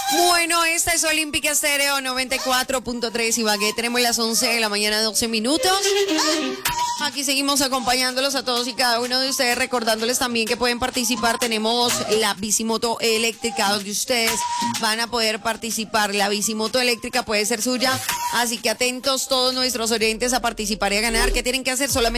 Bueno, esta es Olímpica Estéreo 94.3 Ibagué. Tenemos las 11 de la mañana, 12 minutos. Aquí seguimos acompañándolos a todos y cada uno de ustedes, recordándoles también que pueden participar. Tenemos la bicimoto eléctrica donde ustedes van a poder participar. La bicimoto eléctrica puede ser suya, así que atentos todos nuestros oyentes a participar y a ganar. ¿Qué tienen que hacer? Solamente